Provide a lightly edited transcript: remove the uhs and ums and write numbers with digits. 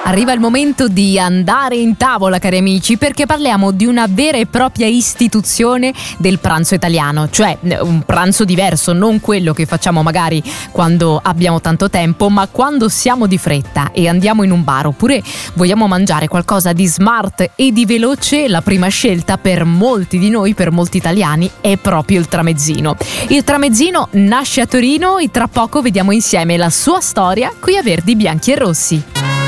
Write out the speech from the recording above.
Arriva il momento di andare in tavola, cari amici, perché parliamo di una vera e propria istituzione del pranzo italiano, cioè un pranzo diverso, non quello che facciamo magari quando abbiamo tanto tempo, ma quando siamo di fretta e andiamo in un bar oppure vogliamo mangiare qualcosa di smart e di veloce. La prima scelta per molti di noi, per molti italiani, è proprio il tramezzino. Il tramezzino nasce a Torino e tra poco vediamo insieme la sua storia qui a Verdi, Bianchi e Rossi.